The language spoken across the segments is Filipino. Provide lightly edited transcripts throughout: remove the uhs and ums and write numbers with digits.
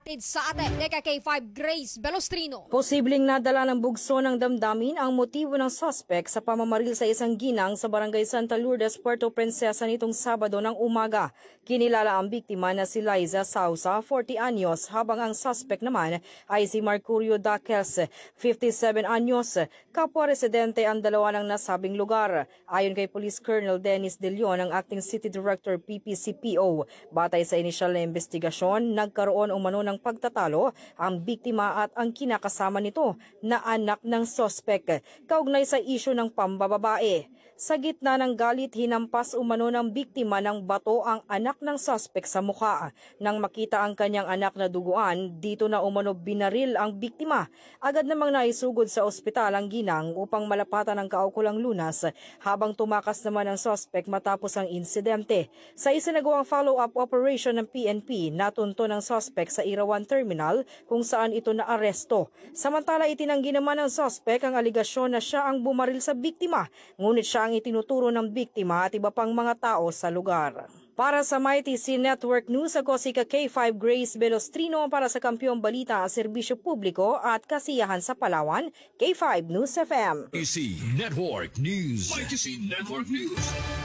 Hatid sa atin, K5 Grace Belostrino. Posibleng nadala ng bugso ng damdamin ang motibo ng suspect sa pamamaril sa isang ginang sa barangay Santa Lourdes, Puerto Princesa nitong Sabado ng umaga. Kinilala ang biktima na si Liza Sausa, 40 anyos, habang ang suspect naman ay si Mercurio Daquels, 57 anyos. Kapwa residente ang dalawa ng nasabing lugar. Ayon kay Police Colonel Dennis De Leon, ang Acting City Director PPCPO, batay sa inisyal na investigasyon, nagkaroon umano ng pagtatalo ang biktima at ang kinakasama nito na anak ng suspect kaugnay sa isyu ng pambababae. Sa gitna ng galit, hinampas umano ng biktima ng bato ang anak ng suspect sa mukha. Nang makita ang kanyang anak na duguan, dito na umano binaril ang biktima. Agad namang naisugod sa ospital ang ginang upang malapatan ang kaukulang lunas, habang tumakas naman ang suspect matapos ang insidente. Sa isinagawang follow-up operation ng PNP, natunto ng suspect sa Irawan Terminal kung saan ito naaresto. Samantala, itinanggi naman ng suspect ang aligasyon na siya ang bumaril sa biktima, ngunit siya ang itinuturo ng biktima at iba pang mga tao sa lugar. Para sa MyTC Network News, ako si K5 Grace Belostrino para sa Kampiyon Balita, Serbisyo Publiko at Kasiyahan sa Palawan, K5 News FM. MyTC Network News. MyTC Network News.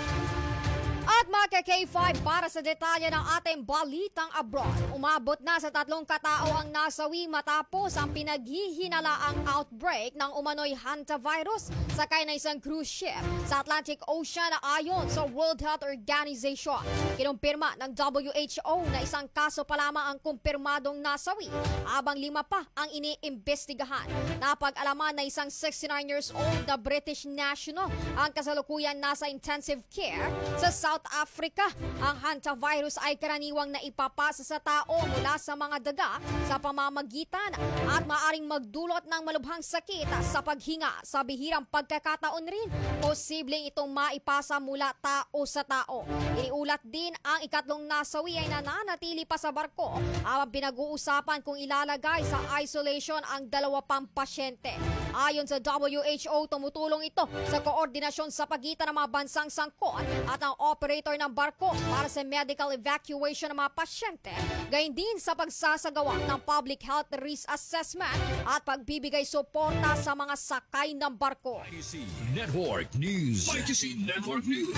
At mga K5, para sa detalye ng ating balitang abroad, umabot na sa 3 katao ang nasawi matapos ang pinaghihinalaang outbreak ng umano'y hantavirus sakay na isang cruise ship sa Atlantic Ocean ayon sa World Health Organization. Kinumpirma ng WHO na isang kaso pa lamang ang kumpirmadong nasawi, habang 5 pa ang iniimbestigahan. Napag-alaman na isang 69 years old na British national ang kasalukuyan nasa intensive care sa South Africa. Ang hantavirus ay karaniwang naipapasa sa tao mula sa mga daga sa pamamagitan at maaring magdulot ng malubhang sakit sa paghinga. Sa bihirang pagkakataon rin, posibleng itong maipasa mula tao sa tao. Iniulat din ang 3 nasawi ay nananatili pa sa barko habang pinag-uusapan kung ilalagay sa isolation ang 2 pang pasyente. Ayon sa WHO, tumutulong ito sa koordinasyon sa pagitan ng mga bansang sangkot at ang operator ng barko para sa medical evacuation ng mga pasyente, gayon din sa pagsasagawa ng public health risk assessment at pagbibigay suporta sa mga sakay ng barko. MyTC Network News. MyTC Network News.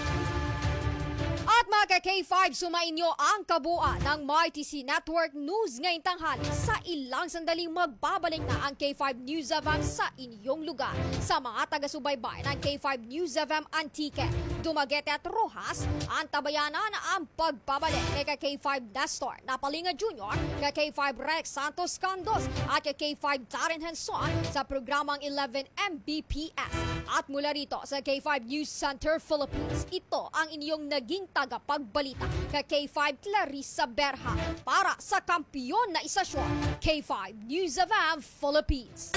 At mga K5, sumainyo ang kabuuan ng MyTC Network News ngayong tanghali. Sa ilang sandaling magbabalik na ang K5 News FM sa inyong lugar. Sa mga taga-subaybay ng K5 News FM Antique, Dumaguete at Rojas, antabayanan ang pagbabalik kay K5 Nestor Napalinga Jr., kay K5 Rex Santos Candos at kay K5 Darren Henson sa programang 11 Mbps. At mula rito sa K5 News Center Philippines, ito ang inyong naging tagapagbalita kay K5 Clarissa Berha para sa kampiyon na isasyon, K5 News FM Philippines.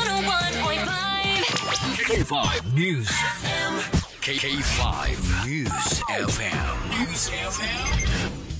101.5 K5 News FM. K5 News FM. News FM.